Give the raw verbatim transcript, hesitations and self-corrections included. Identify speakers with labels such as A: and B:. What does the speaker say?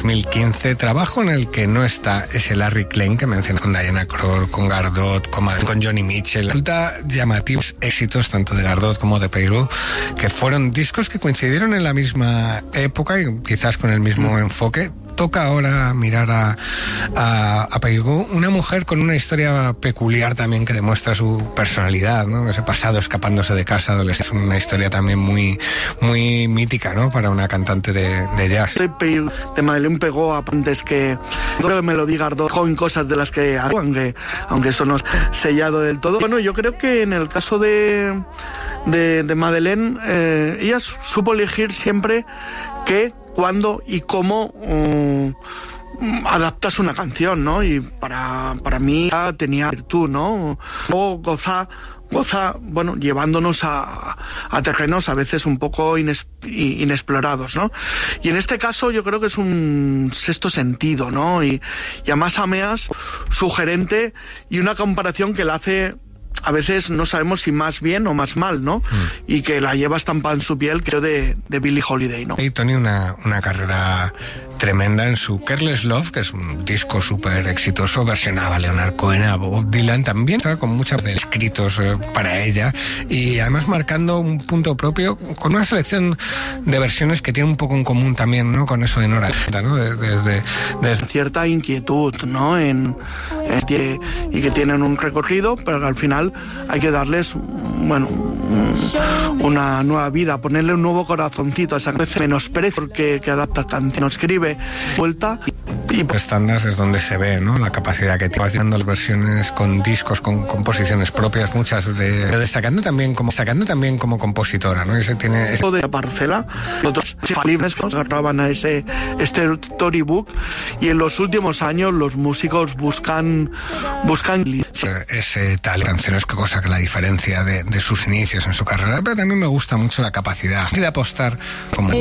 A: dos mil quince, trabajo en el que no está ese Larry Klein que mencioné con Diana Krall, con Gardot, con, con Johnny Mitchell. Resulta llamativos éxitos tanto de Gardot como de Peirou, que fueron discos que coincidieron en la misma época y quizás con el mismo enfoque. Toca ahora mirar a, a, a Peirou, una mujer con una historia peculiar también que demuestra su personalidad, ¿no? Ese pasado escapándose de casa adolescente. Es una historia también muy, muy mítica, ¿no? Para una cantante de, de jazz.
B: De Madeleine pegó a antes que me lo diga Gardot, joven cosas de las que aunque, aunque eso no es sellado del todo. Bueno, yo creo que en el caso de, de, de Madeleine, eh, ella supo elegir siempre qué, cuándo y cómo um, adaptas una canción, ¿no? Y para, para mí tenía virtud, ¿no? O goza, goza, bueno, llevándonos a, a terrenos a veces un poco ines, inexplorados, ¿no? Y en este caso yo creo que es un sexto sentido, ¿no? Y, y además Ameas, sugerente y una comparación que la hace... A veces no sabemos si más bien o más mal, ¿no? Mm. Y que la lleva estampada en su piel, creo, de, de Billie Holiday, ¿no?
A: Y Tony, una, una carrera tremenda en su Careless Love, que es un disco súper exitoso, versionaba a Leonard Cohen, a Bob Dylan también, con muchos escritos eh, para ella, y además marcando un punto propio, con una selección de versiones que tiene un poco en común también, ¿no? Con eso de Nora, ¿no? Desde, desde...
B: cierta inquietud, ¿no? En, en, y que tienen un recorrido, pero que al final hay que darles, bueno, una nueva vida, ponerle un nuevo corazoncito a esa vez menosprecio que, que adapta canción, escribe, vuelta y
A: estándares es donde se ve, ¿no? La capacidad que tienes dando las versiones con discos, con composiciones propias, muchas de pero destacando también como destacando también como compositora, ¿no? Ese tiene ese...
B: de Parcela, otros infalibles que nos agarraban a ese este storybook, y en los últimos años los músicos buscan buscan
A: ese tal canciones, que cosa que la diferencia de, de sus inicios en su carrera, pero también me gusta mucho la capacidad de apostar como